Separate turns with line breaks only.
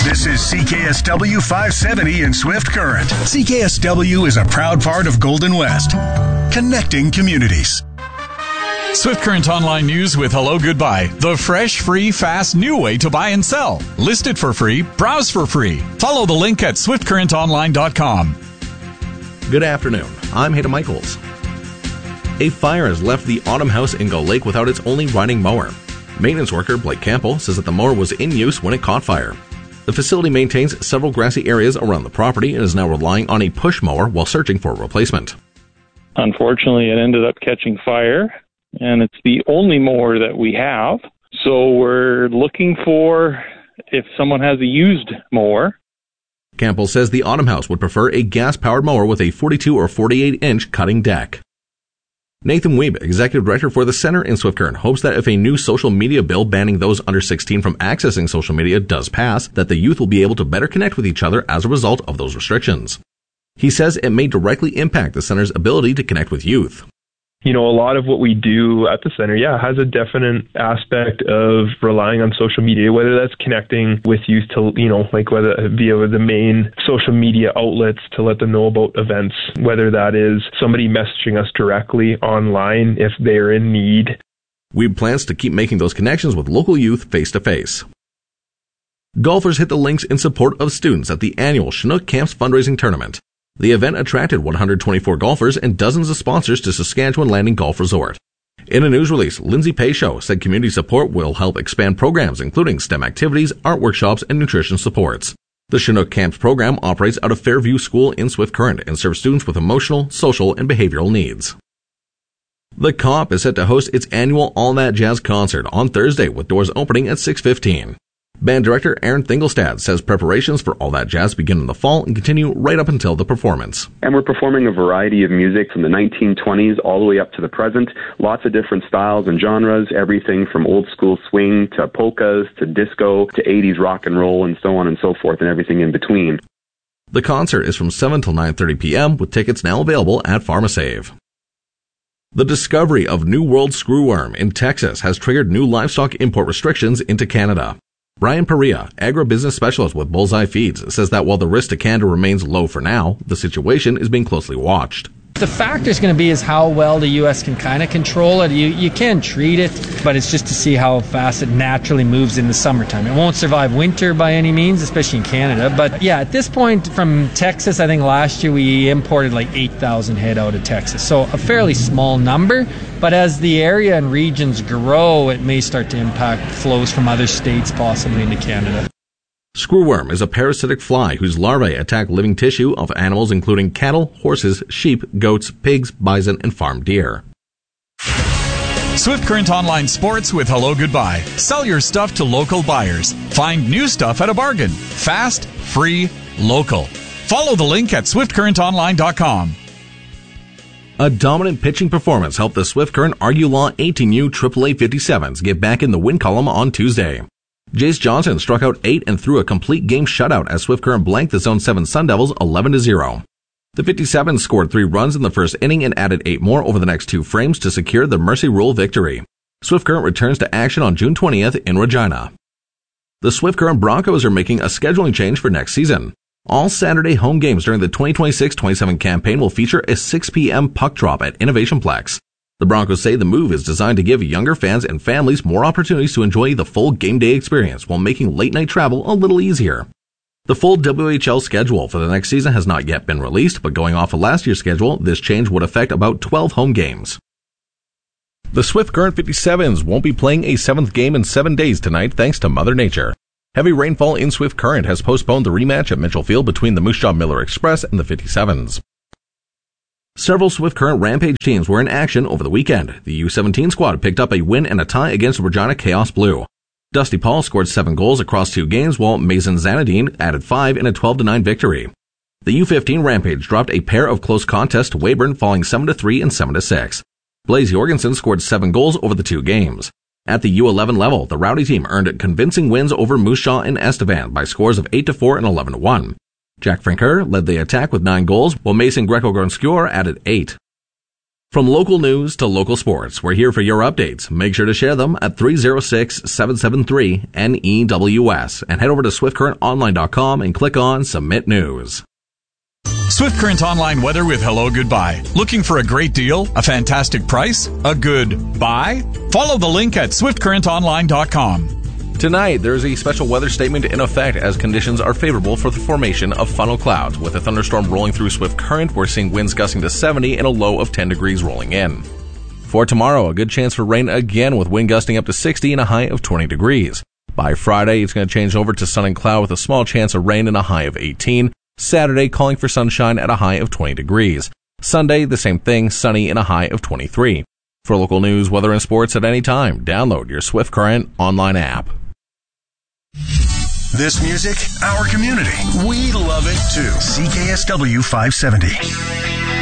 This is CKSW 570 in Swift Current. CKSW is a proud part of Golden West, connecting communities.
Swift Current Online News with Hello Goodbye, the fresh, free, fast, new way to buy and sell. List it for free, browse for free. Follow the link at swiftcurrentonline.com.
Good afternoon. I'm Hayden Michaels. A fire has left the Autumn House in Gull Lake without its only riding mower. Maintenance worker Blake Campbell says that the mower was in use when it caught fire. The facility maintains several grassy areas around the property and is now relying on a push mower while searching for a replacement.
Unfortunately, it ended up catching fire, and it's the only mower that we have. So we're looking for if someone has a used mower.
Campbell says the Autumn House would prefer a gas-powered mower with a 42 or 48-inch cutting deck. Nathan Weeb, executive director for the Center in Swift Current, hopes that if a new social media bill banning those under 16 from accessing social media does pass, that the youth will be able to better connect with each other as a result of those restrictions. He says it may directly impact the Center's ability to connect with youth.
You know, a lot of what we do at the center, has a definite aspect of relying on social media, whether that's connecting with youth to, whether via the main social media outlets to let them know about events, whether that is somebody messaging us directly online if they're in need.
Weeb plans to keep making those connections with local youth face-to-face. Golfers hit the links in support of students at the annual Chinook Camps fundraising tournament. The event attracted 124 golfers and dozens of sponsors to Saskatchewan Landing Golf Resort. In a news release, Lindsay Paycho said community support will help expand programs including STEM activities, art workshops, and nutrition supports. The Chinook Camps program operates out of Fairview School in Swift Current and serves students with emotional, social, and behavioral needs. The COP is set to host its annual All That Jazz concert on Thursday with doors opening at 6:15. Band director Aaron Thingelstad says preparations for All That Jazz begin in the fall and continue right up until the performance.
And we're performing a variety of music from the 1920s all the way up to the present. Lots of different styles and genres, everything from old school swing to polkas to disco to 80s rock and roll and so on and so forth and everything in between.
The concert is from 7 till 9:30 p.m. with tickets now available at PharmaSave. The discovery of New World screwworm in Texas has triggered new livestock import restrictions into Canada. Brian Perea, agribusiness specialist with Bullseye Feeds, says that while the risk to Canada remains low for now, the situation is being closely watched.
The factor is going to be is how well the U.S. can kind of control it. You can treat it, but it's just to see how fast it naturally moves in the summertime. It won't survive winter by any means, especially in Canada. But yeah, at this point from Texas, I think last year we imported like 8,000 head out of Texas. So a fairly small number. But as the area and regions grow, it may start to impact flows from other states possibly into Canada.
Screwworm is a parasitic fly whose larvae attack living tissue of animals including cattle, horses, sheep, goats, pigs, bison, and farm deer.
Swift Current Online Sports with Hello Goodbye. Sell your stuff to local buyers. Find new stuff at a bargain. Fast, free, local. Follow the link at swiftcurrentonline.com.
A dominant pitching performance helped the Swift Current Argue-Law 18U AAA 57s get back in the win column on Tuesday. Jace Johnson struck out 8 and threw a complete game shutout as Swift Current blanked the Zone 7 Sun Devils 11-0. The 57s scored 3 runs in the first inning and added 8 more over the next 2 frames to secure the Mercy Rule victory. Swift Current returns to action on June 20th in Regina. The Swift Current Broncos are making a scheduling change for next season. All Saturday home games during the 2026-27 campaign will feature a 6 p.m. puck drop at Innovation Plex. The Broncos say the move is designed to give younger fans and families more opportunities to enjoy the full game day experience while making late-night travel a little easier. The full WHL schedule for the next season has not yet been released, but going off of last year's schedule, this change would affect about 12 home games. The Swift Current 57s won't be playing a 7th game in 7 days tonight thanks to Mother Nature. Heavy rainfall in Swift Current has postponed the rematch at Mitchell Field between the Moose Jaw Miller Express and the 57s. Several Swift Current Rampage teams were in action over the weekend. The U17 squad picked up a win and a tie against Regina Chaos Blue. Dusty Paul scored 7 goals across 2 games, while Mason Zanadine added 5 in a 12-9 victory. The U15 Rampage dropped a pair of close contests to Weyburn, falling 7-3 and 7-6. Blaze Jorgensen scored 7 goals over the 2 games. At the U11 level, the Rowdy team earned convincing wins over Moose Jaw and Estevan by scores of 8-4 and 11-1. Jack Franker led the attack with 9 goals, while Mason Greco-Gronskjor added 8. From local news to local sports, we're here for your updates. Make sure to share them at 306-773-NEWS and head over to swiftcurrentonline.com and click on Submit News.
Swift Current Online weather with Hello Goodbye. Looking for a great deal? A fantastic price? A good buy? Follow the link at swiftcurrentonline.com.
Tonight, there is a special weather statement in effect as conditions are favorable for the formation of funnel clouds. With a thunderstorm rolling through Swift Current, we're seeing winds gusting to 70 and a low of 10 degrees rolling in. For tomorrow, a good chance for rain again with wind gusting up to 60 and a high of 20 degrees. By Friday, it's going to change over to sun and cloud with a small chance of rain and a high of 18. Saturday, calling for sunshine at a high of 20 degrees. Sunday, the same thing, sunny and a high of 23. For local news, weather, and sports at any time, download your Swift Current online app.
This music, our community. We love it too. CKSW 570.